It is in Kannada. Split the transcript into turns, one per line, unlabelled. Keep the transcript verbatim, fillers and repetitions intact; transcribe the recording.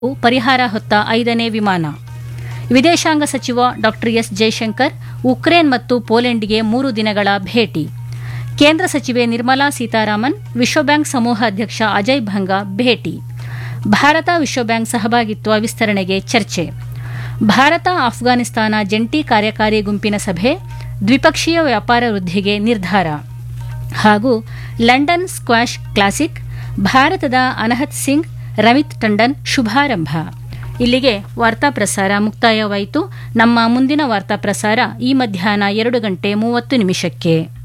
ಪರಿಹಾರ ಹೊತ್ತ ಐದನೇ ವಿಮಾನ. ವಿದೇಶಾಂಗ ಸಚಿವ ಡಾಕ್ಟರ್ ಎಸ್ ಜೈಶಂಕರ್ ಉಕ್ರೇನ್ ಮತ್ತು ಪೋಲೆಂಡ್ಗೆ ಮೂರು ದಿನಗಳ ಭೇಟಿ. ಕೇಂದ್ರ ಸಚಿವೆ ನಿರ್ಮಲಾ ಸೀತಾರಾಮನ್ ವಿಶ್ವಬ್ಯಾಂಕ್ ಸಮೂಹ ಅಧ್ಯಕ್ಷ ಅಜಯ್ ಭಂಗಾ ಭೇಟಿ. ಭಾರತ ವಿಶ್ವಬ್ಯಾಂಕ್ ಸಹಭಾಗಿತ್ವ ವಿಸ್ತರಣೆಗೆ ಚರ್ಚೆ. ಭಾರತ ಆಫ್ಘಾನಿಸ್ತಾನ ಜಂಟಿ ಕಾರ್ಯಕಾರಿ ಗುಂಪಿನ ಸಭೆ, ದ್ವಿಪಕ್ಷೀಯ ವ್ಯಾಪಾರ ವೃದ್ಧಿಗೆ ನಿರ್ಧಾರ. ಹಾಗೂ ಲಂಡನ್ ಸ್ಕ್ವಾಷ್ ಕ್ಲಾಸಿಕ್, ಭಾರತದ ಅನಹತ್ ಸಿಂಗ್, ರಮಿತ್ ಟಂಡನ್ ಶುಭಾರಂಭ. ಇಲ್ಲಿಗೆ ವಾರ್ತಾ ಪ್ರಸಾರ ಮುಕ್ತಾಯವಾಯಿತು. ನಮ್ಮ ಮುಂದಿನ ವಾರ್ತಾ ಪ್ರಸಾರ ಈ ಮಧ್ಯಾಹ್ನ ಎರಡು ಗಂಟೆ ಮೂವತ್ತು ನಿಮಿಷಕ್ಕೆ.